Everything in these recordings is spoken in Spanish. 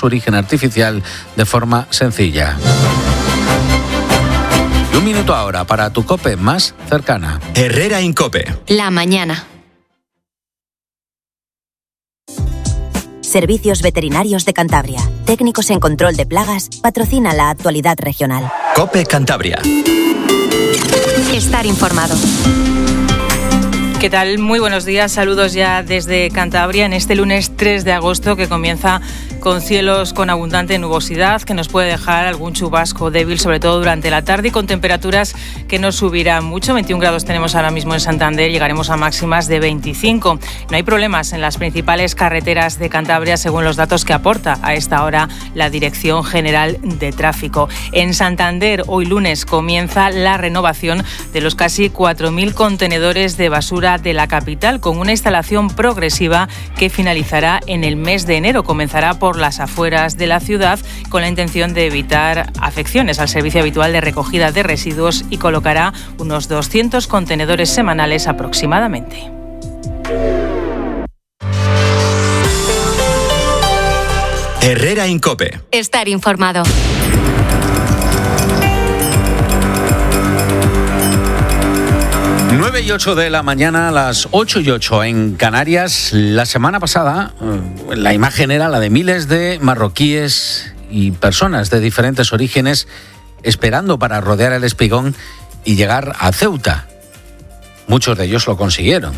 su origen artificial de forma sencilla. Y 1 minuto ahora para tu COPE más cercana. Herrera Incope. La mañana. Servicios Veterinarios de Cantabria. Técnicos en control de plagas. Patrocina la actualidad regional. COPE Cantabria. Estar informado. ¿Qué tal? Muy buenos días. Saludos ya desde Cantabria en este lunes 3 de agosto que comienza con cielos con abundante nubosidad que nos puede dejar algún chubasco débil, sobre todo durante la tarde, y con temperaturas que no subirán mucho. 21 grados tenemos ahora mismo en Santander, llegaremos a máximas de 25. No hay problemas en las principales carreteras de Cantabria, según los datos que aporta a esta hora la Dirección General de Tráfico. En Santander, hoy lunes, comienza la renovación de los casi 4.000 contenedores de basura de la capital, con una instalación progresiva que finalizará en el mes de enero. Comenzará por las afueras de la ciudad con la intención de evitar afecciones al servicio habitual de recogida de residuos y colocará unos 200 contenedores semanales aproximadamente. Herrera Incope. Estar informado. 9:08 de la mañana, las 8:08 en Canarias. La semana pasada, la imagen era la de miles de marroquíes y personas de diferentes orígenes esperando para rodear el Espigón y llegar a Ceuta. Muchos de ellos lo consiguieron.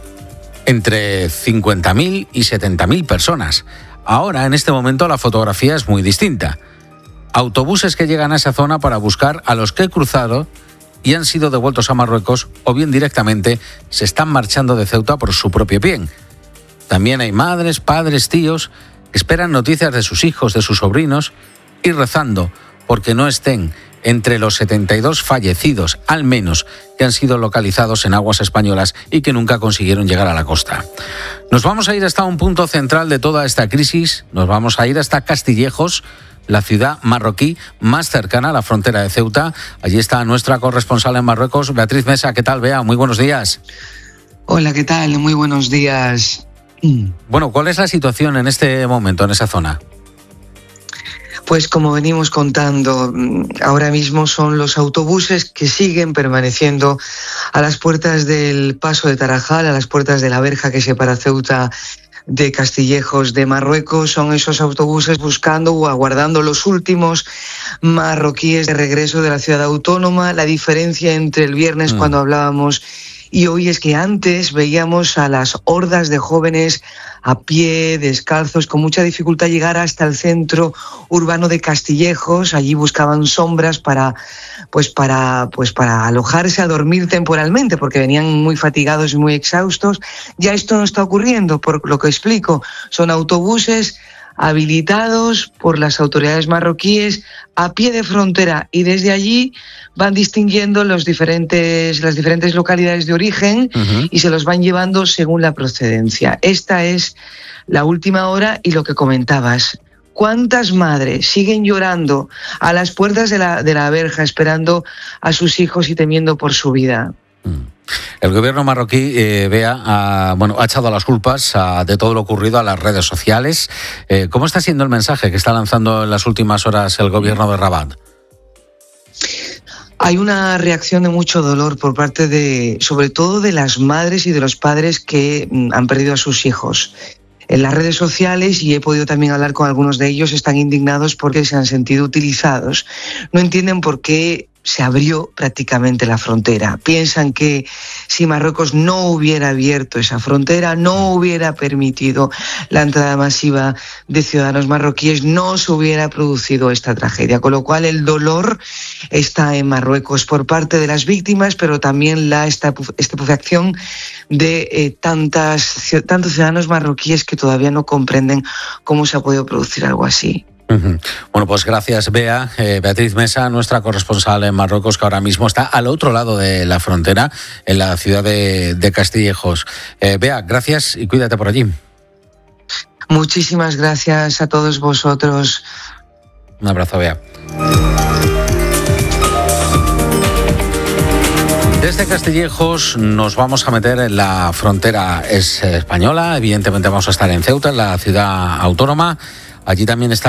Entre 50.000 y 70.000 personas. Ahora, en este momento, la fotografía es muy distinta. Autobuses que llegan a esa zona para buscar a los que he cruzado y han sido devueltos a Marruecos, o bien directamente se están marchando de Ceuta por su propio bien. También hay madres, padres, tíos que esperan noticias de sus hijos, de sus sobrinos, y rezando porque no estén entre los 72 fallecidos, al menos, que han sido localizados en aguas españolas y que nunca consiguieron llegar a la costa. Nos vamos a ir hasta un punto central de toda esta crisis, nos vamos a ir hasta Castillejos, la ciudad marroquí más cercana a la frontera de Ceuta. Allí está nuestra corresponsal en Marruecos, Beatriz Mesa. ¿Qué tal, Bea? Muy buenos días. Hola, ¿qué tal? Muy buenos días. Bueno, ¿cuál es la situación en este momento en esa zona? Pues como venimos contando, ahora mismo son los autobuses que siguen permaneciendo a las puertas del paso de Tarajal, a las puertas de la verja que separa Ceuta de Castillejos de Marruecos. Son esos autobuses buscando o aguardando los últimos marroquíes de regreso de la ciudad autónoma. La diferencia entre el viernes cuando hablábamos y hoy es que antes veíamos a las hordas de jóvenes a pie, descalzos, con mucha dificultad llegar hasta el centro urbano de Castillejos. Allí buscaban sombras para alojarse, a dormir temporalmente, porque venían muy fatigados y muy exhaustos. Ya esto no está ocurriendo, por lo que explico. Son autobuses habilitados por las autoridades marroquíes a pie de frontera, y desde allí van distinguiendo las diferentes localidades de origen y se los van llevando según la procedencia. Esta es la última hora y lo que comentabas. ¿Cuántas madres siguen llorando a las puertas de la verja esperando a sus hijos y temiendo por su vida? El gobierno marroquí, Bea, ha echado las culpas de todo lo ocurrido a las redes sociales. ¿Cómo está siendo el mensaje que está lanzando en las últimas horas el gobierno de Rabat? Hay una reacción de mucho dolor por parte sobre todo de las madres y de los padres que han perdido a sus hijos. En las redes sociales, y he podido también hablar con algunos de ellos, están indignados porque se han sentido utilizados. No entienden por qué se abrió prácticamente la frontera. Piensan que si Marruecos no hubiera abierto esa frontera, no hubiera permitido la entrada masiva de ciudadanos marroquíes, no se hubiera producido esta tragedia. Con lo cual el dolor está en Marruecos por parte de las víctimas, pero también la estupefacción de tantos ciudadanos marroquíes que todavía no comprenden cómo se ha podido producir algo así. Bueno, pues gracias, Bea. Beatriz Mesa, nuestra corresponsal en Marruecos, que ahora mismo está al otro lado de la frontera, en la ciudad de Castillejos. Bea, gracias y cuídate por allí. Muchísimas gracias a todos vosotros. Un abrazo, Bea. Desde Castillejos nos vamos a meter en la frontera española. Evidentemente vamos a estar en Ceuta, en la ciudad autónoma. Allí también está